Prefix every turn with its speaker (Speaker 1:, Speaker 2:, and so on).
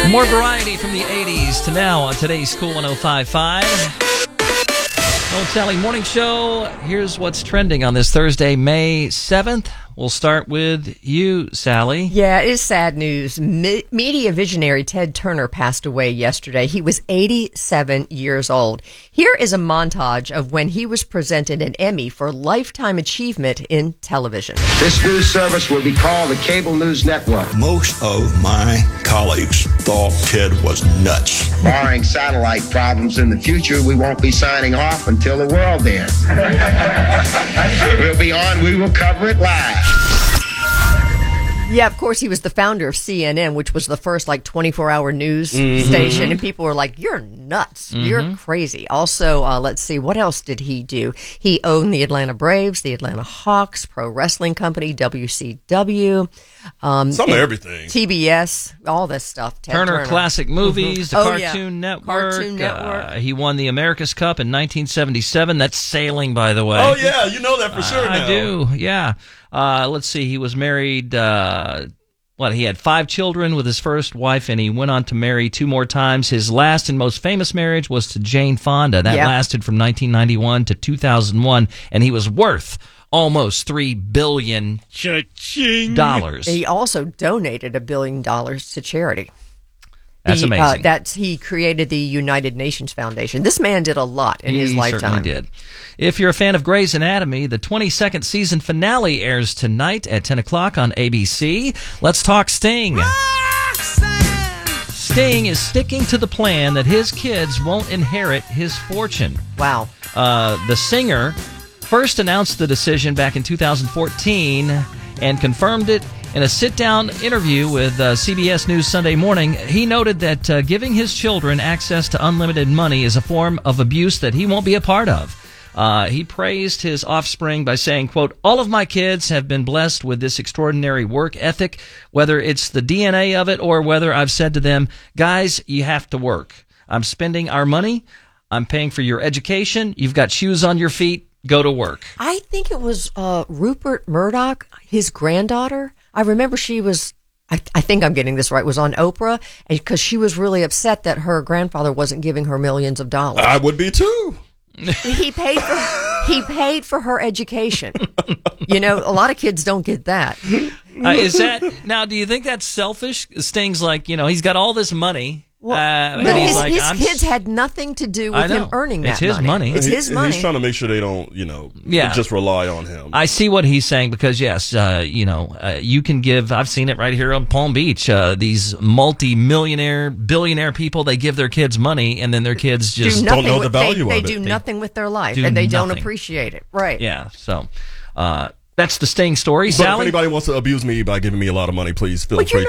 Speaker 1: More variety from the 80s to now on today's Cool 105.5. Old Sally Morning Show. Here's what's trending on this Thursday, May 7th. We'll start with you, Sally.
Speaker 2: Yeah, it is sad news. Media visionary Ted Turner passed away yesterday. He was 87 years old. Here is a montage of when he was presented an Emmy for Lifetime Achievement in Television.
Speaker 3: This news service will be called the Cable News Network.
Speaker 4: Most of my colleagues thought Ted was nuts.
Speaker 3: Barring satellite problems in the future, we won't be signing off until the world ends. We'll be on. We will cover it live.
Speaker 2: Yeah, of course, he was the founder of CNN, which was the first 24-hour news station, and people were like, you're nuts. You're crazy. Also, let's see, what else did he do? He owned the Atlanta Braves, the Atlanta Hawks, pro wrestling company, WCW.
Speaker 5: Some of everything.
Speaker 2: TBS, all this stuff.
Speaker 1: Turner Classic Movies, the Cartoon Network.
Speaker 2: Cartoon Network.
Speaker 1: He won the America's Cup in 1977. That's sailing, by the way.
Speaker 5: Oh, yeah, you know that for sure now.
Speaker 1: I do, yeah. Let's see, he was married, he had 5 children with his first wife, and he went on to marry 2 more times. His last and most famous marriage was to Jane Fonda. That lasted from 1991 to 2001, and he was worth almost $3 billion. Cha-ching.
Speaker 2: He also donated $1 billion to charity.
Speaker 1: That's amazing.
Speaker 2: He created the United Nations Foundation. This man did a lot in his lifetime.
Speaker 1: He certainly did. If you're a fan of Grey's Anatomy, the 22nd season finale airs tonight at 10 o'clock on ABC. Let's talk Sting. Sting is sticking to the plan that his kids won't inherit his fortune.
Speaker 2: Wow.
Speaker 1: The singer first announced the decision back in 2014 and confirmed it in a sit-down interview with CBS News Sunday Morning. He noted that giving his children access to unlimited money is a form of abuse that he won't be a part of. He praised his offspring by saying, quote, "All of my kids have been blessed with this extraordinary work ethic, whether it's the DNA of it or whether I've said to them, guys, you have to work. I'm spending our money. I'm paying for your education. You've got shoes on your feet. Go to work."
Speaker 2: I think it was Rupert Murdoch, his granddaughter. I remember she was, I think I'm getting this right, was on Oprah, because she was really upset that her grandfather wasn't giving her millions of dollars.
Speaker 5: I would be too.
Speaker 2: He paid for her education. You know, a lot of kids don't get that.
Speaker 1: Is that now? Do you think that's selfish? Sting's like, he's got all this money.
Speaker 2: But his kids had nothing to do with him earning that money.
Speaker 1: It's his money.
Speaker 2: It's his money.
Speaker 5: He's trying to make sure they don't, just rely on him.
Speaker 1: I see what he's saying because, yes, you can give, I've seen it right here on Palm Beach, these multi-millionaire, billionaire people, they give their kids money and then their kids just
Speaker 5: don't know the value of it.
Speaker 2: They do nothing with their life and they don't appreciate it. Right.
Speaker 1: Yeah, so that's the Sting story.
Speaker 5: But
Speaker 1: Sally?
Speaker 5: if anybody wants to abuse me by giving me a lot of money, please feel free.